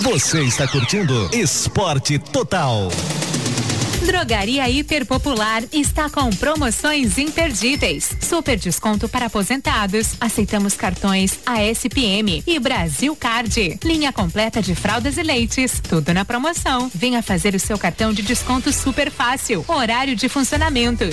Você está curtindo Esporte Total. Drogaria Hiper Popular está com promoções imperdíveis. Super desconto para aposentados. Aceitamos cartões ASPM e Brasil Card. Linha completa de fraldas e leites. Tudo na promoção. Venha fazer o seu cartão de desconto super fácil. Horário de funcionamento